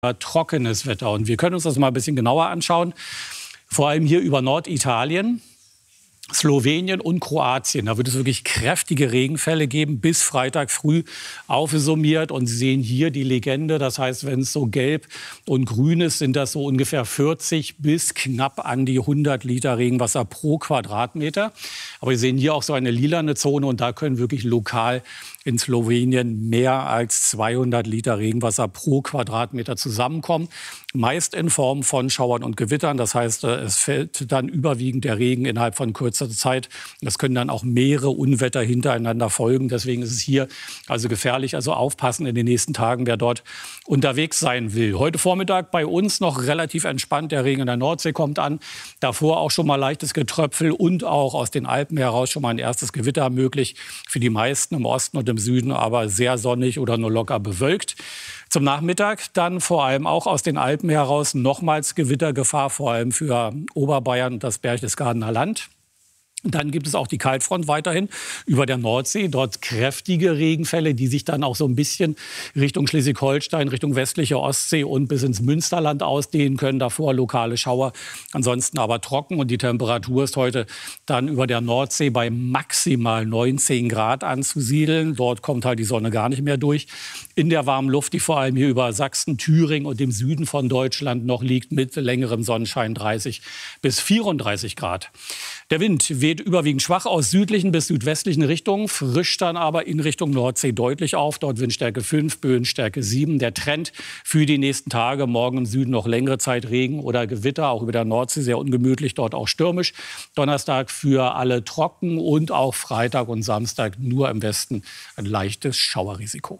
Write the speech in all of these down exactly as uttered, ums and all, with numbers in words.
trockenes Wetter. Und wir können uns das mal ein bisschen genauer anschauen. Vor allem hier über Norditalien, Slowenien und Kroatien. Da wird es wirklich kräftige Regenfälle geben, bis Freitag früh aufsummiert. Und Sie sehen hier die Legende. Das heißt, wenn es so gelb und grün ist, sind das so ungefähr vierzig bis knapp an die hundert Liter Regenwasser pro Quadratmeter. Aber Sie sehen hier auch so eine lilane Zone. Und da können wirklich lokal in Slowenien mehr als zweihundert Liter Regenwasser pro Quadratmeter zusammenkommen. Meist in Form von Schauern und Gewittern. Das heißt, es fällt dann überwiegend der Regen innerhalb von kurzer Zeit. Es können dann auch mehrere Unwetter hintereinander folgen. Deswegen ist es hier also gefährlich. Also aufpassen in den nächsten Tagen, wer dort unterwegs sein will. Heute Vormittag bei uns noch relativ entspannt. Der Regen in der Nordsee kommt an. Davor auch schon mal leichtes Getröpfel und auch aus den Alpen heraus schon mal ein erstes Gewitter möglich. Für die meisten im Osten und im Süden aber sehr sonnig oder nur locker bewölkt. Zum Nachmittag dann vor allem auch aus den Alpen heraus nochmals Gewittergefahr, vor allem für Oberbayern und das Berchtesgadener Land. Dann gibt es auch die Kaltfront weiterhin über der Nordsee. Dort kräftige Regenfälle, die sich dann auch so ein bisschen Richtung Schleswig-Holstein, Richtung westliche Ostsee und bis ins Münsterland ausdehnen können. Davor lokale Schauer, ansonsten aber trocken. Und die Temperatur ist heute dann über der Nordsee bei maximal neunzehn Grad anzusiedeln. Dort kommt halt die Sonne gar nicht mehr durch. In der warmen Luft, die vor allem hier über Sachsen, Thüringen und dem Süden von Deutschland noch liegt, mit längerem Sonnenschein dreißig bis vierunddreißig Grad. Der Wind weht überwiegend schwach aus südlichen bis südwestlichen Richtungen, frischt dann aber in Richtung Nordsee deutlich auf. Dort Windstärke fünf, Böenstärke sieben. Der Trend für die nächsten Tage, morgen im Süden noch längere Zeit Regen oder Gewitter, auch über der Nordsee sehr ungemütlich, dort auch stürmisch. Donnerstag für alle trocken und auch Freitag und Samstag nur im Westen ein leichtes Schauerrisiko.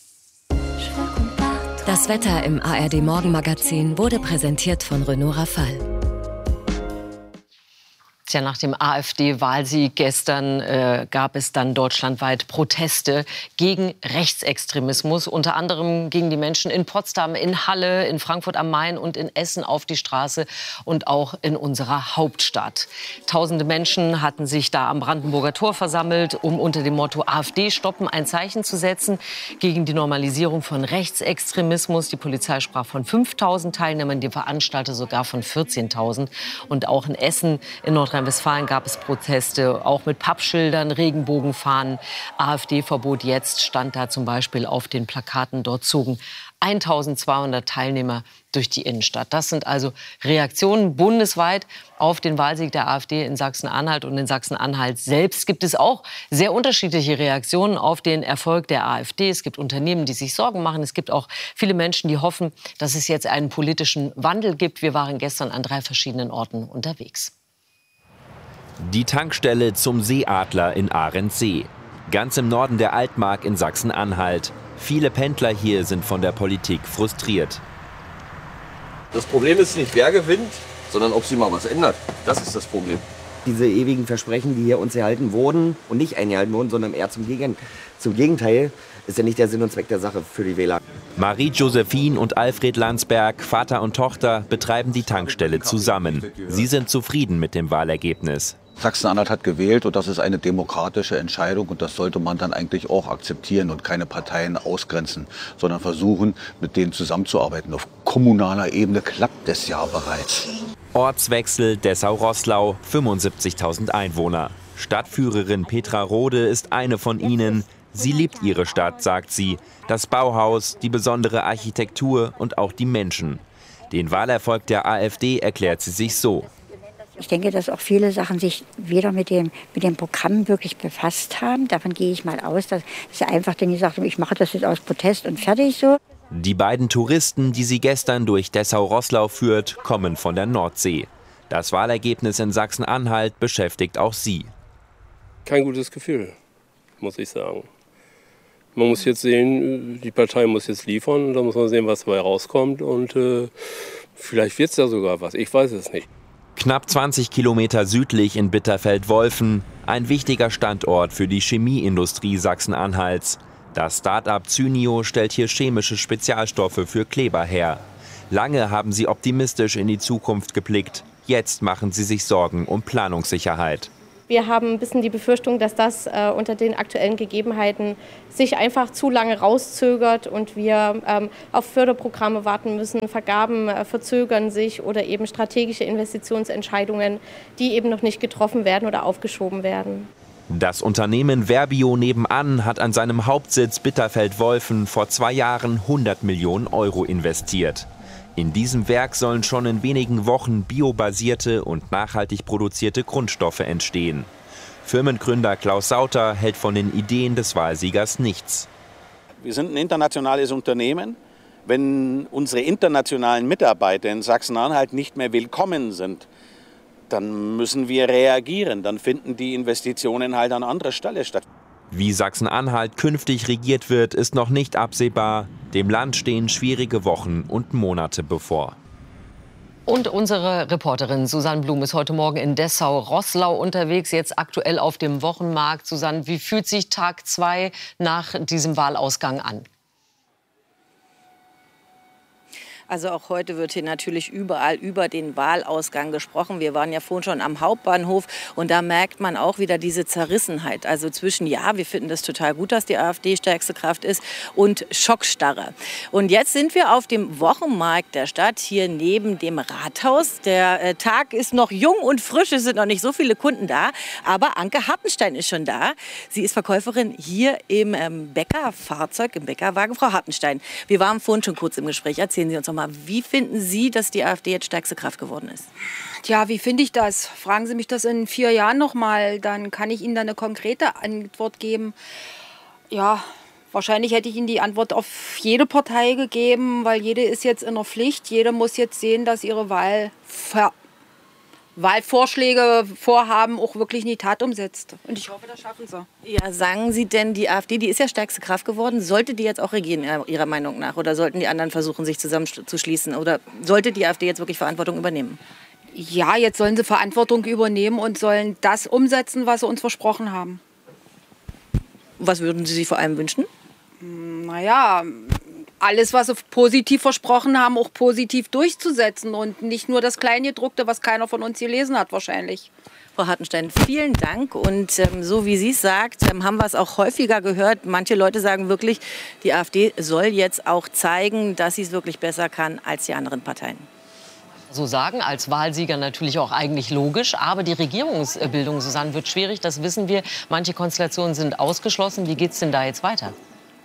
Das Wetter im A R D-Morgenmagazin wurde präsentiert von Renault Rafale. Tja, nach dem AfD-Wahlsieg gestern äh, gab es dann deutschlandweit Proteste gegen Rechtsextremismus. Unter anderem gingen die Menschen in Potsdam, in Halle, in Frankfurt am Main und in Essen auf die Straße und auch in unserer Hauptstadt. Tausende Menschen hatten sich da am Brandenburger Tor versammelt, um unter dem Motto AfD stoppen ein Zeichen zu setzen gegen die Normalisierung von Rechtsextremismus. Die Polizei sprach von fünftausend Teilnehmern, die Veranstalter sogar von vierzehntausend. Und auch in Essen, in Nordrhein-Westfalen, Nordrhein-Westfalen gab es Proteste, auch mit Pappschildern, Regenbogenfahnen. AfD-Verbot jetzt stand da zum Beispiel auf den Plakaten. Dort zogen eintausendzweihundert Teilnehmer durch die Innenstadt. Das sind also Reaktionen bundesweit auf den Wahlsieg der AfD in Sachsen-Anhalt. Und in Sachsen-Anhalt selbst gibt es auch sehr unterschiedliche Reaktionen auf den Erfolg der AfD. Es gibt Unternehmen, die sich Sorgen machen. Es gibt auch viele Menschen, die hoffen, dass es jetzt einen politischen Wandel gibt. Wir waren gestern an drei verschiedenen Orten unterwegs. Die Tankstelle zum Seeadler in Ahrensee. Ganz im Norden der Altmark in Sachsen-Anhalt. Viele Pendler hier sind von der Politik frustriert. Das Problem ist nicht, wer gewinnt, sondern ob sie mal was ändert. Das ist das Problem. Diese ewigen Versprechen, die hier uns erhalten wurden und nicht eingehalten wurden, sondern eher zum, Gegen zum Gegenteil, ist ja nicht der Sinn und Zweck der Sache für die Wähler. Marie-Josephine und Alfred Landsberg, Vater und Tochter, betreiben die Tankstelle zusammen. Sie sind zufrieden mit dem Wahlergebnis. Sachsen-Anhalt hat gewählt und das ist eine demokratische Entscheidung und das sollte man dann eigentlich auch akzeptieren und keine Parteien ausgrenzen, sondern versuchen, mit denen zusammenzuarbeiten. Auf kommunaler Ebene klappt es ja bereits. Ortswechsel Dessau-Roßlau, fünfundsiebzigtausend Einwohner. Stadtführerin Petra Rode ist eine von ihnen. Sie liebt ihre Stadt, sagt sie. Das Bauhaus, die besondere Architektur und auch die Menschen. Den Wahlerfolg der AfD erklärt sie sich so. Ich denke, dass auch viele Sachen sich weder mit dem, mit dem Programm wirklich befasst haben. Davon gehe ich mal aus, dass sie einfach dann gesagt haben, ich mache das jetzt aus Protest und fertig so. Die beiden Touristen, die sie gestern durch Dessau-Roßlau führt, kommen von der Nordsee. Das Wahlergebnis in Sachsen-Anhalt beschäftigt auch sie. Kein gutes Gefühl, muss ich sagen. Man muss jetzt sehen, die Partei muss jetzt liefern, da muss man sehen, was dabei rauskommt und äh, vielleicht wird es ja sogar was, ich weiß es nicht. Knapp zwanzig Kilometer südlich in Bitterfeld-Wolfen, ein wichtiger Standort für die Chemieindustrie Sachsen-Anhalts. Das Start-up Cynio stellt hier chemische Spezialstoffe für Kleber her. Lange haben sie optimistisch in die Zukunft geblickt. Jetzt machen sie sich Sorgen um Planungssicherheit. Wir haben ein bisschen die Befürchtung, dass das äh, unter den aktuellen Gegebenheiten sich einfach zu lange rauszögert und wir ähm, auf Förderprogramme warten müssen. Vergaben äh, verzögern sich oder eben strategische Investitionsentscheidungen, die eben noch nicht getroffen werden oder aufgeschoben werden. Das Unternehmen Verbio nebenan hat an seinem Hauptsitz Bitterfeld-Wolfen vor zwei Jahren hundert Millionen Euro investiert. In diesem Werk sollen schon in wenigen Wochen biobasierte und nachhaltig produzierte Grundstoffe entstehen. Firmengründer Klaus Sauter hält von den Ideen des Wahlsiegers nichts. Wir sind ein internationales Unternehmen. Wenn unsere internationalen Mitarbeiter in Sachsen-Anhalt nicht mehr willkommen sind, dann müssen wir reagieren. Dann finden die Investitionen halt an anderer Stelle statt. Wie Sachsen-Anhalt künftig regiert wird, ist noch nicht absehbar. Dem Land stehen schwierige Wochen und Monate bevor. Und unsere Reporterin Susanne Blum ist heute Morgen in Dessau-Roßlau unterwegs, jetzt aktuell auf dem Wochenmarkt. Susanne, wie fühlt sich Tag zwei nach diesem Wahlausgang an? Also auch heute wird hier natürlich überall über den Wahlausgang gesprochen. Wir waren ja vorhin schon am Hauptbahnhof und da merkt man auch wieder diese Zerrissenheit. Also zwischen, ja, wir finden das total gut, dass die AfD stärkste Kraft ist, und Schockstarre. Und jetzt sind wir auf dem Wochenmarkt der Stadt, hier neben dem Rathaus. Der äh, Tag ist noch jung und frisch, es sind noch nicht so viele Kunden da. Aber Anke Hartenstein ist schon da. Sie ist Verkäuferin hier im ähm, Bäckerfahrzeug, im Bäckerwagen. Frau Hartenstein, wir waren vorhin schon kurz im Gespräch. Erzählen Sie uns noch mal, wie finden Sie, dass die AfD jetzt stärkste Kraft geworden ist? Tja, wie finde ich das? Fragen Sie mich das in vier Jahren noch mal, dann kann ich Ihnen da eine konkrete Antwort geben. Ja, wahrscheinlich hätte ich Ihnen die Antwort auf jede Partei gegeben, weil jede ist jetzt in der Pflicht. Jede muss jetzt sehen, dass ihre Wahl Wahlvorschläge, Vorhaben auch wirklich in die Tat umsetzt. Und ich hoffe, das schaffen sie. Ja, sagen Sie denn, die AfD, die ist ja stärkste Kraft geworden, sollte die jetzt auch regieren, Ihrer Meinung nach? Oder sollten die anderen versuchen, sich zusammenzuschließen? Oder sollte die AfD jetzt wirklich Verantwortung übernehmen? Ja, jetzt sollen sie Verantwortung übernehmen und sollen das umsetzen, was sie uns versprochen haben. Was würden Sie sich vor allem wünschen? Naja, alles, was sie positiv versprochen haben, auch positiv durchzusetzen und nicht nur das Kleingedruckte, was keiner von uns gelesen hat wahrscheinlich. Frau Hartenstein, vielen Dank. Und ähm, so wie Sie es sagt, ähm, haben wir es auch häufiger gehört. Manche Leute sagen wirklich, die AfD soll jetzt auch zeigen, dass sie es wirklich besser kann als die anderen Parteien. So sagen, als Wahlsieger natürlich auch eigentlich logisch. Aber die Regierungsbildung, Susanne, wird schwierig, das wissen wir. Manche Konstellationen sind ausgeschlossen. Wie geht es denn da jetzt weiter?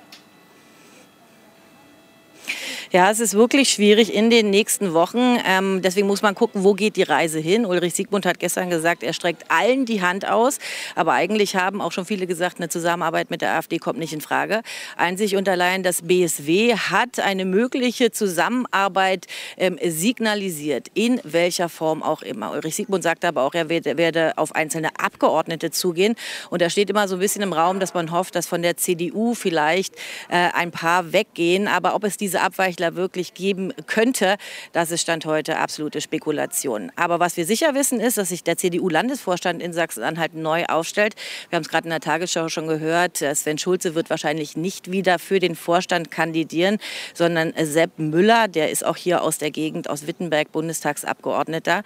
Ja, es ist wirklich schwierig in den nächsten Wochen. Ähm, deswegen muss man gucken, wo geht die Reise hin. Ulrich Siegmund hat gestern gesagt, er streckt allen die Hand aus. Aber eigentlich haben auch schon viele gesagt, eine Zusammenarbeit mit der AfD kommt nicht in Frage. Einzig und allein das B S W hat eine mögliche Zusammenarbeit ähm, signalisiert, in welcher Form auch immer. Ulrich Siegmund sagt aber auch, er werde, werde auf einzelne Abgeordnete zugehen. Und da steht immer so ein bisschen im Raum, dass man hofft, dass von der C D U vielleicht äh, ein paar weggehen. Aber ob es diese Abweichung wirklich geben könnte, das ist Stand heute absolute Spekulation. Aber was wir sicher wissen, ist, dass sich der C D U-Landesvorstand in Sachsen-Anhalt neu aufstellt. Wir haben es gerade in der Tagesschau schon gehört. Sven Schulze wird wahrscheinlich nicht wieder für den Vorstand kandidieren, sondern Sepp Müller, der ist auch hier aus der Gegend, aus Wittenberg, Bundestagsabgeordneter.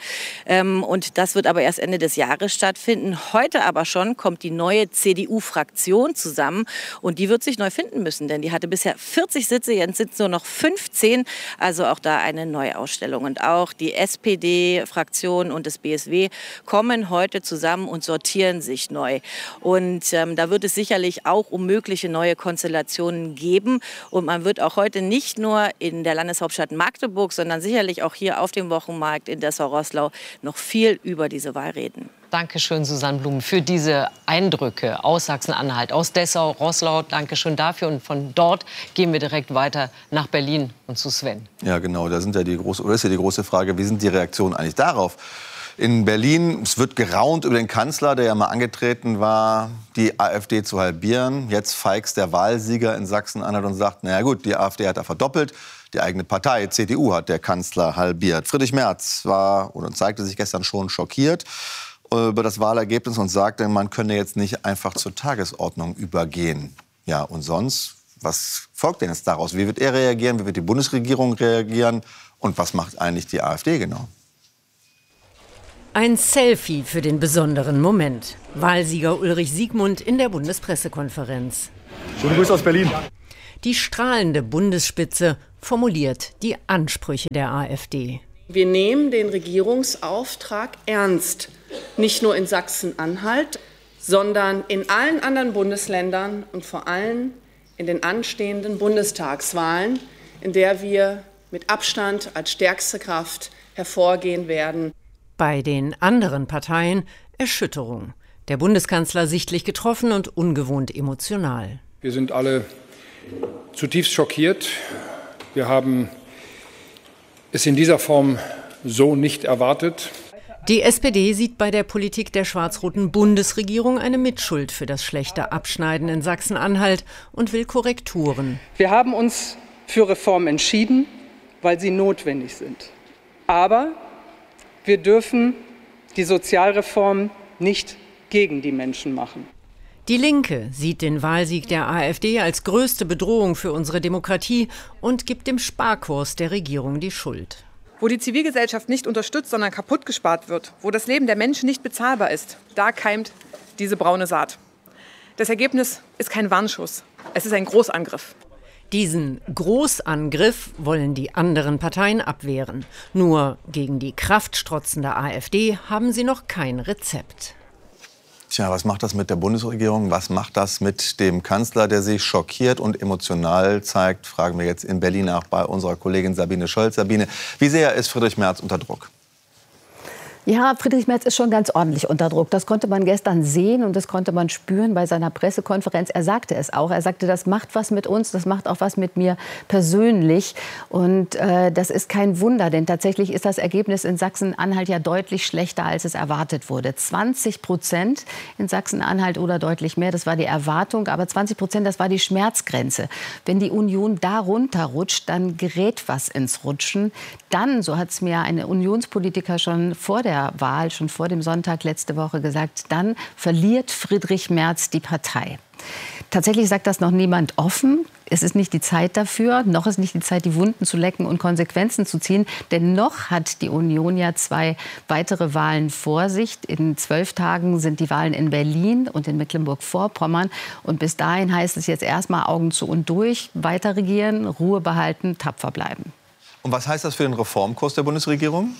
Und das wird aber erst Ende des Jahres stattfinden. Heute aber schon kommt die neue C D U-Fraktion zusammen und die wird sich neu finden müssen, denn die hatte bisher vierzig Sitze, jetzt sind es nur noch fünfzehn. Also auch da eine Neuausstellung. Und auch die S P D-Fraktion und das B S W kommen heute zusammen und sortieren sich neu. Und ähm, da wird es sicherlich auch um mögliche neue Konstellationen geben. Und man wird auch heute nicht nur in der Landeshauptstadt Magdeburg, sondern sicherlich auch hier auf dem Wochenmarkt in Dessau-Roßlau noch viel über diese Wahl reden. Dankeschön, Susanne Blum, für diese Eindrücke aus Sachsen-Anhalt, aus Dessau-Roßlau. Dankeschön dafür. Und von dort gehen wir direkt weiter nach Berlin und zu Sven. Ja, genau. Da sind ja die große, oder ist ja die große Frage, wie sind die Reaktionen eigentlich darauf? In Berlin, es wird geraunt über den Kanzler, der ja mal angetreten war, die AfD zu halbieren. Jetzt feixt der Wahlsieger in Sachsen-Anhalt und sagt, na ja gut, die AfD hat er verdoppelt. Die eigene Partei, C D U, hat der Kanzler halbiert. Friedrich Merz war oder zeigte sich gestern schon schockiert über das Wahlergebnis und sagte, man könne jetzt nicht einfach zur Tagesordnung übergehen. Ja, und sonst, was folgt denn jetzt daraus? Wie wird er reagieren? Wie wird die Bundesregierung reagieren? Und was macht eigentlich die AfD genau? Ein Selfie für den besonderen Moment. Wahlsieger Ulrich Siegmund in der Bundespressekonferenz. Schönen Grüße aus Berlin. Die strahlende Bundesspitze formuliert die Ansprüche der AfD. Wir nehmen den Regierungsauftrag ernst. Nicht nur in Sachsen-Anhalt, sondern in allen anderen Bundesländern und vor allem in den anstehenden Bundestagswahlen, in der wir mit Abstand als stärkste Kraft hervorgehen werden. Bei den anderen Parteien Erschütterung. Der Bundeskanzler sichtlich getroffen und ungewohnt emotional. Wir sind alle zutiefst schockiert. Wir haben es in dieser Form so nicht erwartet. Die S P D sieht bei der Politik der schwarz-roten Bundesregierung eine Mitschuld für das schlechte Abschneiden in Sachsen-Anhalt und will Korrekturen. Wir haben uns für Reformen entschieden, weil sie notwendig sind. Aber wir dürfen die Sozialreform nicht gegen die Menschen machen. Die Linke sieht den Wahlsieg der AfD als größte Bedrohung für unsere Demokratie und gibt dem Sparkurs der Regierung die Schuld. Wo die Zivilgesellschaft nicht unterstützt, sondern kaputt gespart wird, wo das Leben der Menschen nicht bezahlbar ist, da keimt diese braune Saat. Das Ergebnis ist kein Warnschuss, es ist ein Großangriff. Diesen Großangriff wollen die anderen Parteien abwehren. Nur gegen die kraftstrotzende AfD haben sie noch kein Rezept. Tja, was macht das mit der Bundesregierung? Was macht das mit dem Kanzler, der sich schockiert und emotional zeigt? Fragen wir jetzt in Berlin nach bei unserer Kollegin Sabine Scholz. Sabine, wie sehr ist Friedrich Merz unter Druck? Ja, Friedrich Merz ist schon ganz ordentlich unter Druck. Das konnte man gestern sehen und das konnte man spüren bei seiner Pressekonferenz. Er sagte es auch. Er sagte, das macht was mit uns, das macht auch was mit mir persönlich. Und äh, das ist kein Wunder, denn tatsächlich ist das Ergebnis in Sachsen-Anhalt ja deutlich schlechter, als es erwartet wurde. zwanzig Prozent in Sachsen-Anhalt oder deutlich mehr, das war die Erwartung. Aber zwanzig Prozent, das war die Schmerzgrenze. Wenn die Union da runterrutscht, dann gerät was ins Rutschen. Dann, so hat es mir eine Unionspolitiker schon vor der der Wahl, schon vor dem Sonntag letzte Woche gesagt, dann verliert Friedrich Merz die Partei. Tatsächlich sagt das noch niemand offen. Es ist nicht die Zeit dafür, noch ist nicht die Zeit, die Wunden zu lecken und Konsequenzen zu ziehen. Denn noch hat die Union ja zwei weitere Wahlen vor sich. In zwölf Tagen sind die Wahlen in Berlin und in Mecklenburg-Vorpommern. Und bis dahin heißt es jetzt erstmal Augen zu und durch, weiter regieren, Ruhe behalten, tapfer bleiben. Und was heißt das für den Reformkurs der Bundesregierung?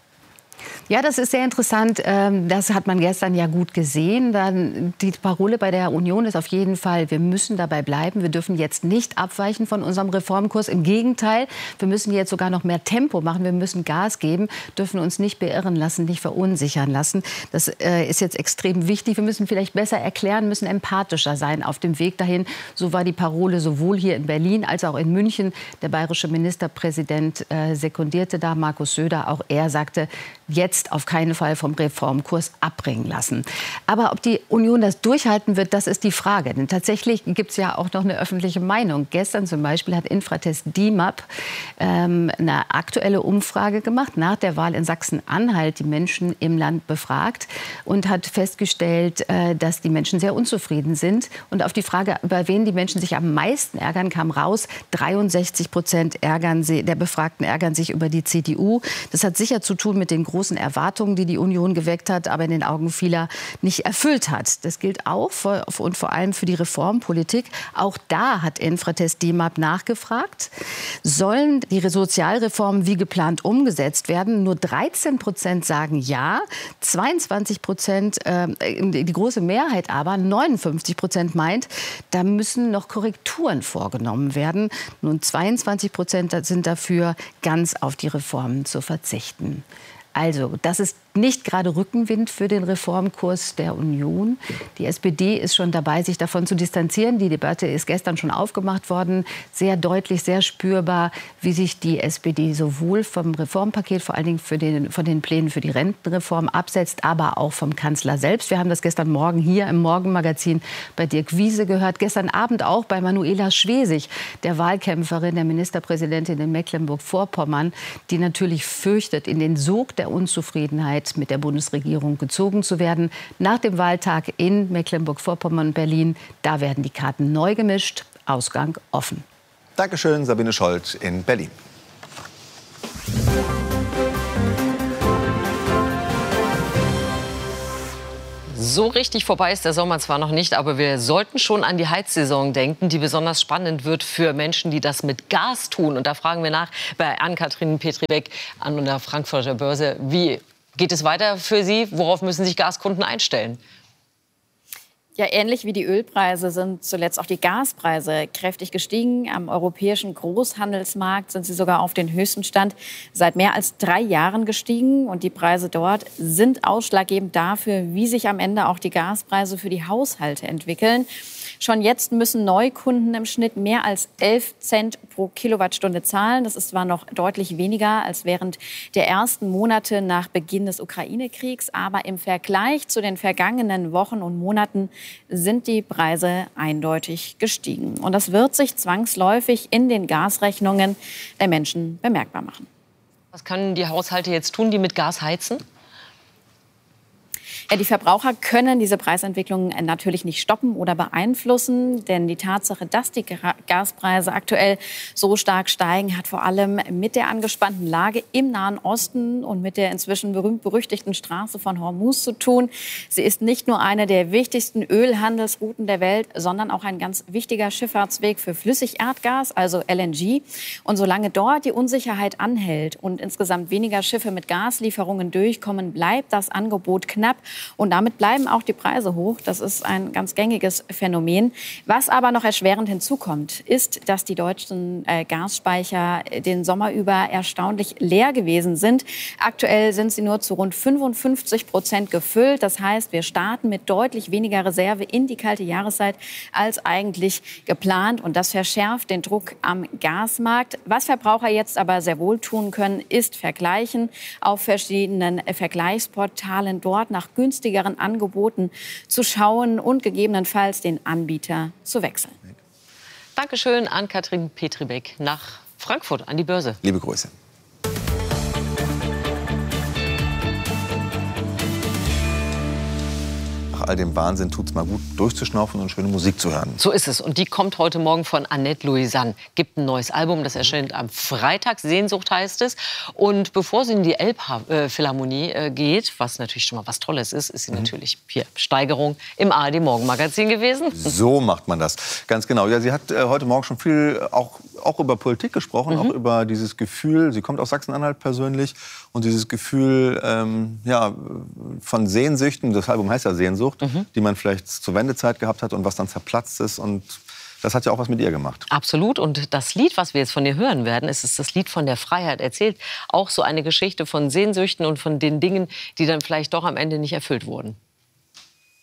Ja, das ist sehr interessant. Das hat man gestern ja gut gesehen. Die Parole bei der Union ist auf jeden Fall, wir müssen dabei bleiben. Wir dürfen jetzt nicht abweichen von unserem Reformkurs. Im Gegenteil, wir müssen jetzt sogar noch mehr Tempo machen. Wir müssen Gas geben, dürfen uns nicht beirren lassen, nicht verunsichern lassen. Das ist jetzt extrem wichtig. Wir müssen vielleicht besser erklären, müssen empathischer sein auf dem Weg dahin. So war die Parole sowohl hier in Berlin als auch in München. Der bayerische Ministerpräsident sekundierte da, Markus Söder. Auch er sagte, jetzt auf keinen Fall vom Reformkurs abbringen lassen. Aber ob die Union das durchhalten wird, das ist die Frage. Denn tatsächlich gibt es ja auch noch eine öffentliche Meinung. Gestern zum Beispiel hat Infratest D I M A P ähm, eine aktuelle Umfrage gemacht, nach der Wahl in Sachsen-Anhalt die Menschen im Land befragt und hat festgestellt, äh, dass die Menschen sehr unzufrieden sind. Und auf die Frage, über wen die Menschen sich am meisten ärgern, kam raus, dreiundsechzig Prozent ärgern sie, der Befragten ärgern sich über die C D U. Das hat sicher zu tun mit den großen Erwartungen, die die Union geweckt hat, aber in den Augen vieler nicht erfüllt hat. Das gilt auch für, und vor allem für die Reformpolitik. Auch da hat Infratest D I M A P nachgefragt. Sollen die Sozialreformen wie geplant umgesetzt werden? Nur dreizehn Prozent sagen ja, zweiundzwanzig Prozent, äh, die große Mehrheit aber, neunundfünfzig Prozent meint, da müssen noch Korrekturen vorgenommen werden. Nun zweiundzwanzig Prozent sind dafür, ganz auf die Reformen zu verzichten. Also, das ist nicht gerade Rückenwind für den Reformkurs der Union. Die S P D ist schon dabei, sich davon zu distanzieren. Die Debatte ist gestern schon aufgemacht worden. Sehr deutlich, sehr spürbar, wie sich die S P D sowohl vom Reformpaket, vor allen Dingen für den, von den Plänen für die Rentenreform absetzt, aber auch vom Kanzler selbst. Wir haben das gestern Morgen hier im Morgenmagazin bei Dirk Wiese gehört. Gestern Abend auch bei Manuela Schwesig, der Wahlkämpferin, der Ministerpräsidentin in Mecklenburg-Vorpommern, die natürlich fürchtet, in den Sog der Unzufriedenheit mit der Bundesregierung gezogen zu werden. Nach dem Wahltag in Mecklenburg-Vorpommern und Berlin, da werden die Karten neu gemischt, Ausgang offen. Dankeschön, Sabine Scholz in Berlin. So richtig vorbei ist der Sommer zwar noch nicht, aber wir sollten schon an die Heizsaison denken, die besonders spannend wird für Menschen, die das mit Gas tun. Und da fragen wir nach bei Ann-Kathrin Petri-Beck an der Frankfurter Börse. Wie geht es weiter für Sie? Worauf müssen sich Gaskunden einstellen? Ja, ähnlich wie die Ölpreise sind zuletzt auch die Gaspreise kräftig gestiegen. Am europäischen Großhandelsmarkt sind sie sogar auf den höchsten Stand seit mehr als drei Jahren gestiegen. Und die Preise dort sind ausschlaggebend dafür, wie sich am Ende auch die Gaspreise für die Haushalte entwickeln. Schon jetzt müssen Neukunden im Schnitt mehr als elf Cent pro Kilowattstunde zahlen. Das ist zwar noch deutlich weniger als während der ersten Monate nach Beginn des Ukraine-Kriegs, aber im Vergleich zu den vergangenen Wochen und Monaten sind die Preise eindeutig gestiegen. Und das wird sich zwangsläufig in den Gasrechnungen der Menschen bemerkbar machen. Was können die Haushalte jetzt tun, die mit Gas heizen? Ja, die Verbraucher können diese Preisentwicklung natürlich nicht stoppen oder beeinflussen, denn die Tatsache, dass die Gaspreise aktuell so stark steigen, hat vor allem mit der angespannten Lage im Nahen Osten und mit der inzwischen berühmt-berüchtigten Straße von Hormuz zu tun. Sie ist nicht nur eine der wichtigsten Ölhandelsrouten der Welt, sondern auch ein ganz wichtiger Schifffahrtsweg für Flüssigerdgas, also L N G. Und solange dort die Unsicherheit anhält und insgesamt weniger Schiffe mit Gaslieferungen durchkommen, bleibt das Angebot knapp. Und damit bleiben auch die Preise hoch. Das ist ein ganz gängiges Phänomen. Was aber noch erschwerend hinzukommt, ist, dass die deutschen äh, Gasspeicher den Sommer über erstaunlich leer gewesen sind. Aktuell sind sie nur zu rund fünfundfünfzig Prozent gefüllt. Das heißt, wir starten mit deutlich weniger Reserve in die kalte Jahreszeit als eigentlich geplant. Und das verschärft den Druck am Gasmarkt. Was Verbraucher jetzt aber sehr wohl tun können, ist vergleichen auf verschiedenen Vergleichsportalen, dort nach günstigeren Angeboten zu schauen und gegebenenfalls den Anbieter zu wechseln. Dankeschön an Ann-Kathrin Petri-Beck nach Frankfurt an die Börse. Liebe Grüße. Nach all dem Wahnsinn tut es mal gut, durchzuschnaufen und schöne Musik zu hören. So ist es. Und die kommt heute Morgen von Annette Louisanne. Gibt ein neues Album, das erscheint am Freitag. Sehnsucht heißt es. Und bevor sie in die Elbphilharmonie äh, geht, was natürlich schon mal was Tolles ist, ist sie mhm. natürlich hier Steigerung im A R D-Morgenmagazin gewesen. So macht man das. Ganz genau. Ja, sie hat äh, heute Morgen schon viel auch, auch über Politik gesprochen, mhm. auch über dieses Gefühl, sie kommt aus Sachsen-Anhalt persönlich, und dieses Gefühl ähm, ja, von Sehnsüchten, das Album heißt ja Sehnsucht, mhm. die man vielleicht zur Wendezeit gehabt hat und was dann zerplatzt ist. Und das hat ja auch was mit ihr gemacht. Absolut. Und das Lied, was wir jetzt von ihr hören werden, ist, ist das Lied von der Freiheit. Erzählt auch so eine Geschichte von Sehnsüchten und von den Dingen, die dann vielleicht doch am Ende nicht erfüllt wurden.